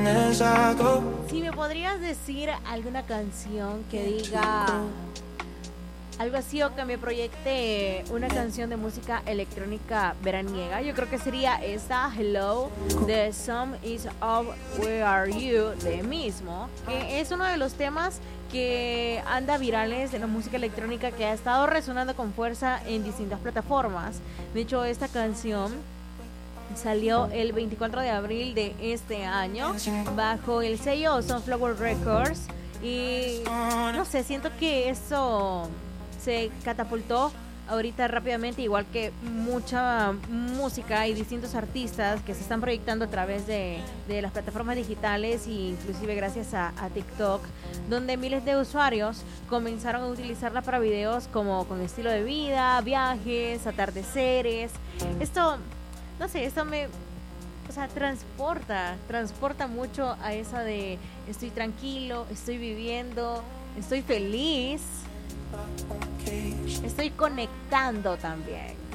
Si me podrías decir alguna canción que diga algo así o que me proyecte una canción de música electrónica veraniega, yo creo que sería esta Hello de Some Is Up Where Are You de Mismo, que es uno de los temas que anda virales de la música electrónica, que ha estado resonando con fuerza en distintas plataformas. De hecho, esta canción salió el 24 de abril de este año bajo el sello Sunflower Records y no sé, siento que eso se catapultó ahorita rápidamente, igual que mucha música y distintos artistas que se están proyectando a través de las plataformas digitales e inclusive gracias a TikTok, donde miles de usuarios comenzaron a utilizarla para videos como con estilo de vida, viajes, atardeceres. Esto, no sé, esto me, o sea, transporta mucho a esa de estoy tranquilo, estoy viviendo, estoy feliz, estoy conectando también.